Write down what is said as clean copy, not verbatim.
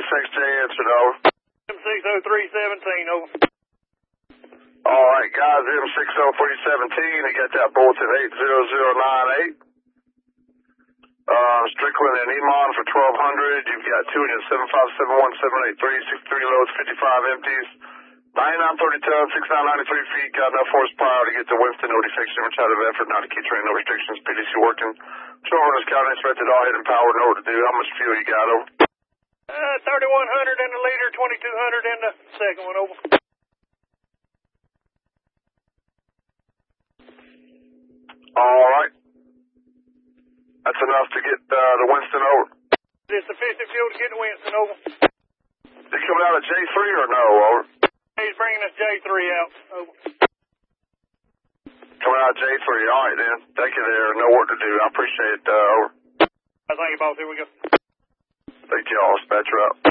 XJ answered, over. M60317, over. Alright, guys, M60317, I got that bulletin 80098. Strickland and Iman for 1200. You've got 2 units, 7571783, 63 loads, 55 empties. 9930 tons, 6993 feet, got enough horsepower to get to Winston, no defects, never tried of effort, not to keep train, no restrictions, PDC working. Patrol runners counting, inspected all head and power, know what to do. How much fuel you got, over? 3100 in the leader, 2200 in the second one, over. Alright. That's enough to get the Winston over. Is this sufficient fuel to get to Winston, over? Is he coming out of J3 or no, over? He's bringing us J3 out, over. Coming out of J3, alright then. Thank you there, know what to do. I appreciate it, over. Thank you, boss. Here we go. Thank you all, dispatcher out.